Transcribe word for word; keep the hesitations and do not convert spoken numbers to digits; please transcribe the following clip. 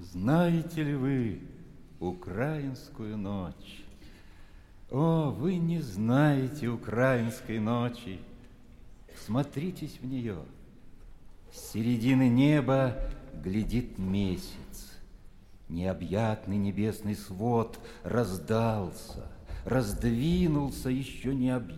Знаете ли вы украинскую ночь? О, вы не знаете украинской ночи. Смотритесь в нее. С середины неба глядит месяц. Необъятный небесный свод раздался, раздвинулся еще необъятный.